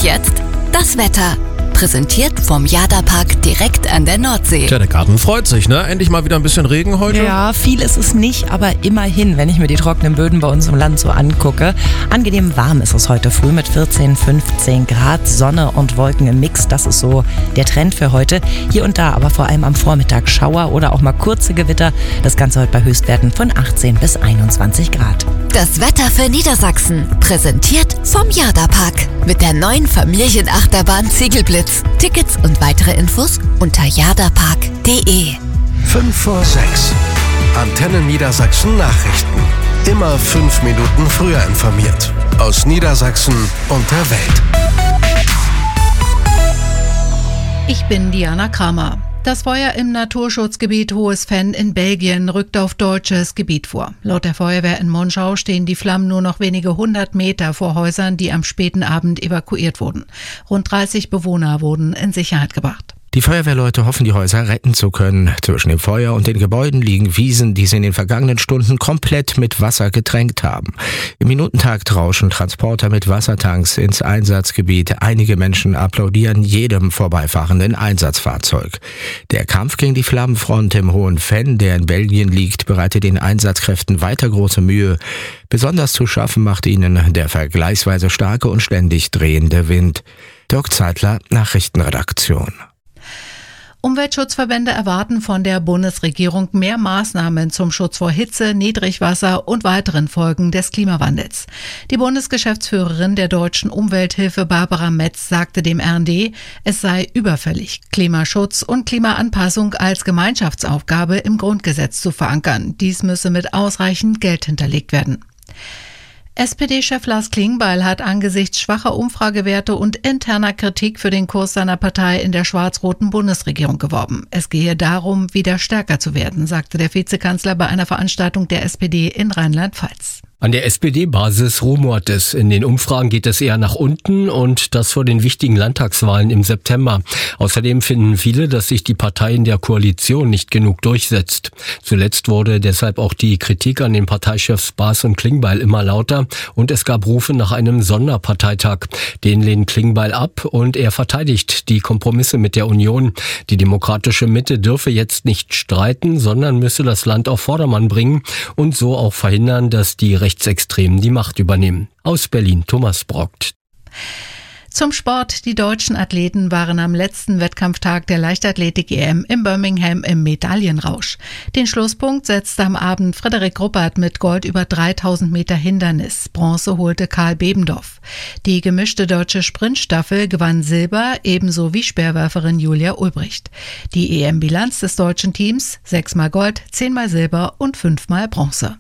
jetzt das Wetter. Präsentiert vom Jada-Park direkt an der Nordsee. Tja, der Garten freut sich, ne? Endlich mal wieder ein bisschen Regen heute. Ja, viel ist es nicht, aber immerhin, wenn ich mir die trockenen Böden bei uns im Land so angucke. Angenehm warm ist es heute früh mit 14, 15 Grad, Sonne und Wolken im Mix. Das ist so der Trend für heute. Hier und da aber vor allem am Vormittag Schauer oder auch mal kurze Gewitter. Das Ganze heute bei Höchstwerten von 18 bis 21 Grad. Das Wetter für Niedersachsen. Präsentiert vom Jada-Park. Mit der neuen Familienachterbahn Ziegelblitz. Tickets und weitere Infos unter jadapark.de. 5 vor 6. Antenne Niedersachsen Nachrichten. Immer 5 Minuten früher informiert. Aus Niedersachsen und der Welt. Ich bin Diana Kramer. Das Feuer im Naturschutzgebiet Hohes Venn in Belgien rückt auf deutsches Gebiet vor. Laut der Feuerwehr in Monschau stehen die Flammen nur noch wenige 100 Meter vor Häusern, die am späten Abend evakuiert wurden. Rund 30 Bewohner wurden in Sicherheit gebracht. Die Feuerwehrleute hoffen, die Häuser retten zu können. Zwischen dem Feuer und den Gebäuden liegen Wiesen, die sie in den vergangenen Stunden komplett mit Wasser getränkt haben. Im Minutentakt rauschen Transporter mit Wassertanks ins Einsatzgebiet. Einige Menschen applaudieren jedem vorbeifahrenden Einsatzfahrzeug. Der Kampf gegen die Flammenfront im Hohen Venn, der in Belgien liegt, bereitet den Einsatzkräften weiter große Mühe. Besonders zu schaffen macht ihnen der vergleichsweise starke und ständig drehende Wind. Dirk Zeitler, Nachrichtenredaktion. Umweltschutzverbände erwarten von der Bundesregierung mehr Maßnahmen zum Schutz vor Hitze, Niedrigwasser und weiteren Folgen des Klimawandels. Die Bundesgeschäftsführerin der Deutschen Umwelthilfe Barbara Metz sagte dem RND, es sei überfällig, Klimaschutz und Klimaanpassung als Gemeinschaftsaufgabe im Grundgesetz zu verankern. Dies müsse mit ausreichend Geld hinterlegt werden. SPD-Chef Lars Klingbeil hat angesichts schwacher Umfragewerte und interner Kritik für den Kurs seiner Partei in der schwarz-roten Bundesregierung geworben. Es gehe darum, wieder stärker zu werden, sagte der Vizekanzler bei einer Veranstaltung der SPD in Rheinland-Pfalz. An der SPD-Basis rumort es. In den Umfragen geht es eher nach unten und das vor den wichtigen Landtagswahlen im September. Außerdem finden viele, dass sich die Partei in der Koalition nicht genug durchsetzt. Zuletzt wurde deshalb auch die Kritik an den Parteichefs Baas und Klingbeil immer lauter und es gab Rufe nach einem Sonderparteitag. Den lehnt Klingbeil ab und er verteidigt die Kompromisse mit der Union. Die demokratische Mitte dürfe jetzt nicht streiten, sondern müsse das Land auf Vordermann bringen und so auch verhindern, dass die Rechtsextremen die Macht übernehmen. Aus Berlin, Thomas Brockt. Zum Sport. Die deutschen Athleten waren am letzten Wettkampftag der Leichtathletik-EM in Birmingham im Medaillenrausch. Den Schlusspunkt setzte am Abend Frederik Ruppert mit Gold über 3000 Meter Hindernis. Bronze holte Karl Bebendorf. Die gemischte deutsche Sprintstaffel gewann Silber, ebenso wie Speerwerferin Julia Ulbricht. Die EM-Bilanz des deutschen Teams: 6-mal Gold, 10-mal Silber und 5-mal Bronze.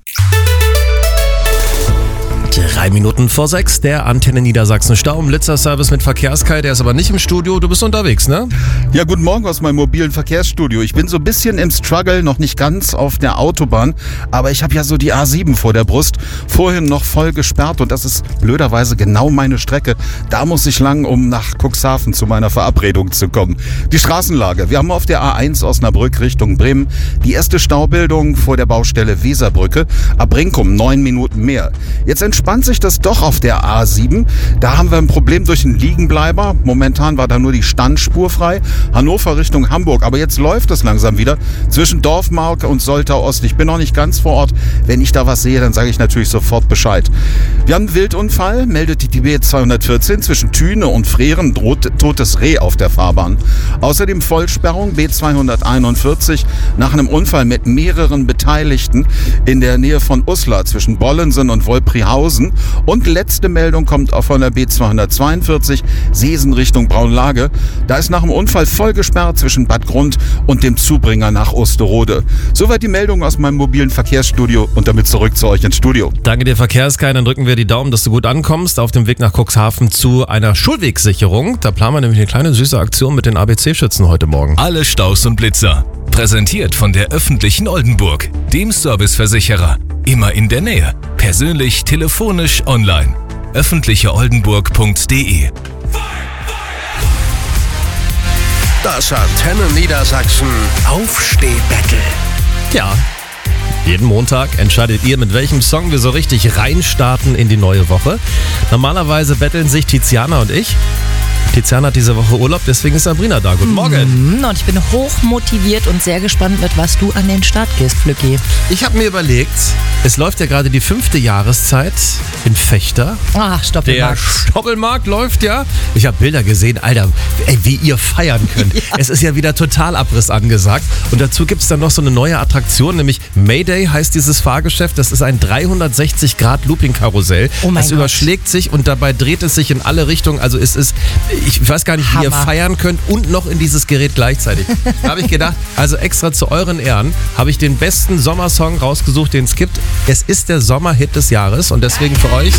3 Minuten vor 6, der Antenne Niedersachsen Stau-Blitzer-Service mit Verkehrskai, der ist aber nicht im Studio, du bist unterwegs, ne? Ja, guten Morgen aus meinem mobilen Verkehrsstudio. Ich bin so ein bisschen im Struggle, noch nicht ganz auf der Autobahn, aber ich habe ja so die A7 vor der Brust, vorhin noch voll gesperrt und das ist blöderweise genau meine Strecke. Da muss ich lang, um nach Cuxhaven zu meiner Verabredung zu kommen. Die Straßenlage, wir haben auf der A1 Osnabrück Richtung Bremen die erste Staubildung vor der Baustelle Weserbrücke, ab Brinkum 9 Minuten mehr. Jetzt entspannt sich das doch auf der A7. Da haben wir ein Problem durch einen Liegenbleiber. Momentan war da nur die Standspur frei. Hannover Richtung Hamburg. Aber jetzt läuft es langsam wieder zwischen Dorfmark und Soltau Ost. Ich bin noch nicht ganz vor Ort. Wenn ich da was sehe, dann sage ich natürlich sofort Bescheid. Wir haben einen Wildunfall, meldet die B214 zwischen Thüne und Freren. Droht totes Reh auf der Fahrbahn. Außerdem Vollsperrung B241 nach einem Unfall mit mehreren Beteiligten in der Nähe von Uslar zwischen Bollensen und Wolprihausen. Und letzte Meldung kommt auch von der B242 Seesen Richtung Braunlage. Da ist nach dem Unfall voll gesperrt zwischen Bad Grund und dem Zubringer nach Osterode. Soweit die Meldung aus meinem mobilen Verkehrsstudio und damit zurück zu euch ins Studio. Danke dir, Verkehrskai. Dann drücken wir die Daumen, dass du gut ankommst auf dem Weg nach Cuxhaven zu einer Schulwegsicherung. Da planen wir nämlich eine kleine süße Aktion mit den ABC-Schützen heute Morgen. Alle Staus und Blitzer. Präsentiert von der öffentlichen Oldenburg, dem Serviceversicherer. Immer in der Nähe. Persönlich, telefonisch, online. öffentlicheoldenburg.de. Das Antenne Niedersachsen Aufsteh-Battle. Ja, jeden Montag entscheidet ihr, mit welchem Song wir so richtig reinstarten in die neue Woche. Normalerweise betteln sich Tiziana und ich. Tiziana hat diese Woche Urlaub, deswegen ist Sabrina da. Guten Morgen. Und ich bin hochmotiviert und sehr gespannt, mit was du an den Start gehst, Flücki. Ich habe mir überlegt, es läuft ja gerade die 5. Jahreszeit in Fechter. Ach, Stoppelmarkt. Der Stoppelmarkt läuft ja. Ich habe Bilder gesehen, Alter, wie ihr feiern könnt. Ja. Es ist ja wieder Totalabriss angesagt. Und dazu gibt es dann noch so eine neue Attraktion, nämlich Mayday heißt dieses Fahrgeschäft. Das ist ein 360-Grad-Looping-Karussell. Oh mein das Gott. überschlägt sich und dabei dreht es sich in alle Richtungen. Also es ist, ich weiß gar nicht, wie ihr Hammer. feiern könnt und noch in dieses Gerät gleichzeitig. Da habe ich gedacht, also extra zu euren Ehren habe ich den besten Sommersong rausgesucht, den es gibt. Es ist der Sommerhit des Jahres und deswegen für euch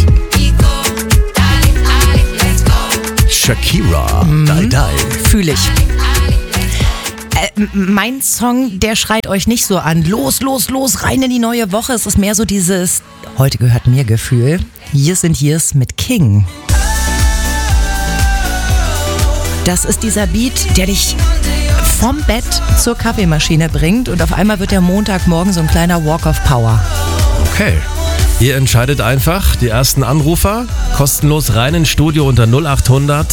Shakira, Die Die. Fühle ich. Mein Song, der schreit euch nicht so an. Los, los, los, rein in die neue Woche. Es ist mehr so dieses heute gehört mir Gefühl. Years and Years mit King. Das ist dieser Beat, der dich vom Bett zur Kaffeemaschine bringt und auf einmal wird der Montagmorgen so ein kleiner Walk of Power. Okay. Ihr entscheidet einfach, die ersten Anrufer kostenlos rein ins Studio unter 0800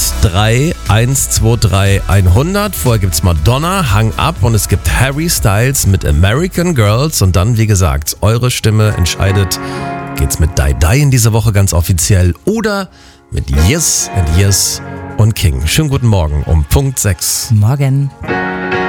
3123 100. Vorher gibt's Madonna, Hang Up und es gibt Harry Styles mit American Girls und dann, wie gesagt, eure Stimme entscheidet, geht's mit Die Die in diese Woche ganz offiziell oder mit Years and Years und King. Schönen guten Morgen um Punkt 6. Morgen.